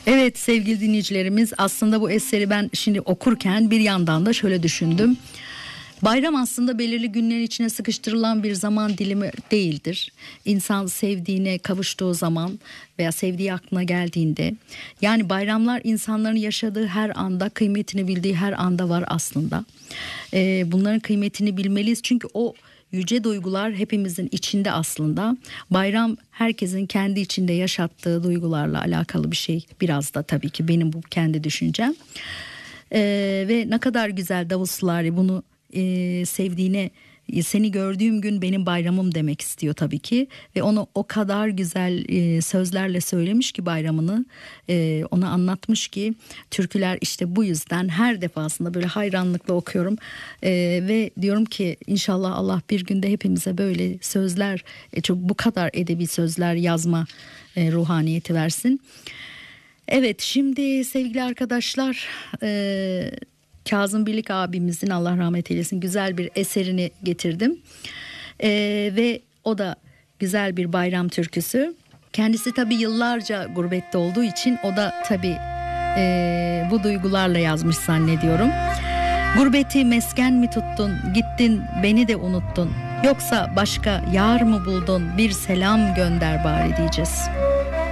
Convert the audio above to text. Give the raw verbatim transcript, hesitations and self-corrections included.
Evet sevgili dinleyicilerimiz, aslında bu eseri ben şimdi okurken bir yandan da şöyle düşündüm. Bayram aslında belirli günler içine sıkıştırılan bir zaman dilimi değildir. İnsan sevdiğine kavuştuğu zaman veya sevdiği aklına geldiğinde, yani bayramlar insanların yaşadığı her anda, kıymetini bildiği her anda var aslında. Ee, bunların kıymetini bilmeliyiz çünkü o yüce duygular hepimizin içinde aslında. Bayram herkesin kendi içinde yaşattığı duygularla alakalı bir şey, biraz da tabii ki benim bu kendi düşüncem. Ee, ve ne kadar güzel Davutsulari bunu e, sevdiğine, seni gördüğüm gün benim bayramım demek istiyor tabii ki ve onu o kadar güzel e, sözlerle söylemiş ki bayramını, e, ona anlatmış ki türküler işte bu yüzden her defasında böyle hayranlıkla okuyorum e, ve diyorum ki inşallah Allah bir günde hepimize böyle sözler, e, çok bu kadar edebi sözler yazma e, ruhaniyeti versin. Evet, şimdi sevgili arkadaşlar, e, Kazım Birlik abimizin, Allah rahmet eylesin, güzel bir eserini getirdim. Ee, ve o da güzel bir bayram türküsü. Kendisi tabii yıllarca gurbette olduğu için o da tabii e, bu duygularla yazmış zannediyorum. Gurbeti mesken mi tuttun, gittin beni de unuttun, yoksa başka yar mı buldun, bir selam gönder bari diyeceğiz.